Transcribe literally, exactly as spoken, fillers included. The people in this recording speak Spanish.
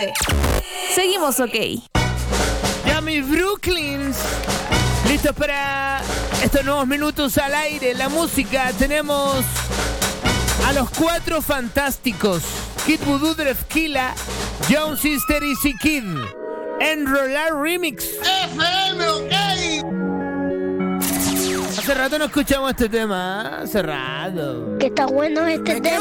tarde. Seguimos ok. Ya mis Brooklyns, listos para estos nuevos minutos al aire. La música, tenemos a los Cuatro Fantásticos, Kid Voodoo, Drefkila, Young Sister, Easy Kid, Enrolar Remix. F M, ok. Hace rato no escuchamos este tema, ¿eh? Hace rato. Que está bueno este tema.